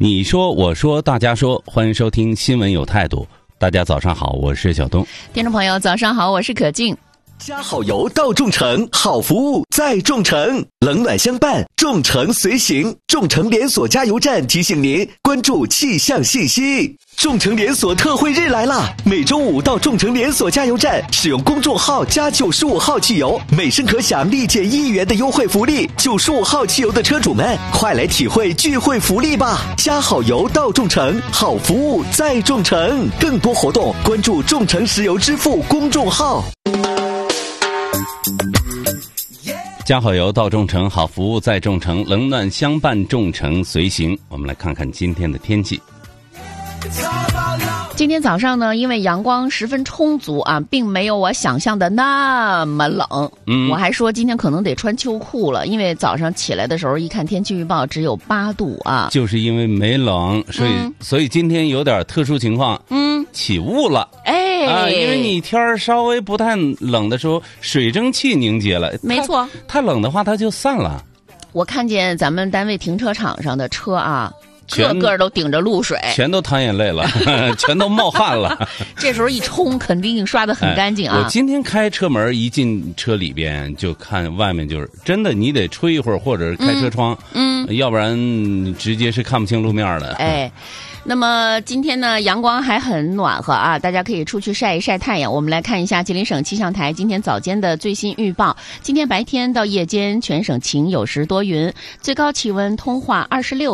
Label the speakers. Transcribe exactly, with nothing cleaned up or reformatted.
Speaker 1: 你说我说大家说，欢迎收听新闻有态度。大家早上好，我是小东。
Speaker 2: 听众朋友早上好，我是可静。
Speaker 3: 加好油到众诚，好服务在众诚，冷暖相伴，众诚随行。众诚连锁加油站提醒您关注气象信息。众诚连锁特惠日来啦！每周五到众诚连锁加油站使用公众号加九十五号汽油，每升可享立减一元的优惠福利。九十五号汽油的车主们，快来体会聚会福利吧！加好油到众诚，好服务在众诚。更多活动关注众诚石油支付公众号。
Speaker 1: 加好油到众诚，好服务在众诚，冷暖相伴，众诚随行。我们来看看今天的天气。
Speaker 2: 今天早上呢，因为阳光十分充足啊，并没有我想象的那么冷。嗯，我还说今天可能得穿秋裤了，因为早上起来的时候一看天气预报只有八度啊。
Speaker 1: 就是因为没冷，所以、嗯、所以今天有点特殊情况，嗯，起雾了。
Speaker 2: 哎，
Speaker 1: 啊，因为你天儿稍微不太冷的时候，水蒸气凝结了，
Speaker 2: 没错，
Speaker 1: 太冷的话它就散了。
Speaker 2: 我看见咱们单位停车场上的车啊，个个都顶着露水，
Speaker 1: 全都淌眼泪了，全都冒汗了。
Speaker 2: 这时候一冲，肯定刷得很干净啊、
Speaker 1: 哎！我今天开车门一进车里边，就看外面就是真的，你得吹一会儿，或者是开车窗，嗯，嗯要不然直接是看不清路面的。
Speaker 2: 哎。那么今天呢，阳光还很暖和啊，大家可以出去晒一晒太阳。我们来看一下吉林省气象台今天早间的最新预报。今天白天到夜间全省晴有时多云，最高气温通化二十六。